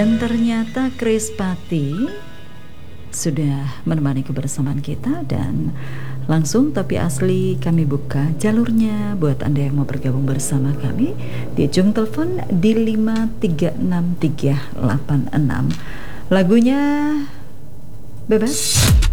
Dan ternyata Chris Pati sudah menemani kebersamaan kita, dan langsung tapi asli kami buka jalurnya buat Anda yang mau bergabung bersama kami di ujung telepon di 5363866. Lagunya bebas.